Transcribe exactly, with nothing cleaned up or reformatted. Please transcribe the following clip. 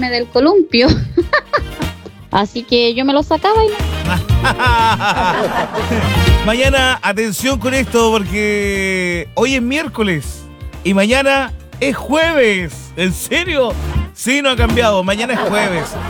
sacarme del columpio. Así que yo me lo sacaba y... Mañana, atención con esto, porque hoy es miércoles y mañana es jueves. ¿En serio? Sí, no ha cambiado. Mañana es jueves.